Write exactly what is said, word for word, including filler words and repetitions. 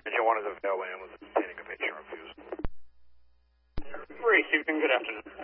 Engine one is available and was obtaining a patient refusal. Ray Houston, good afternoon.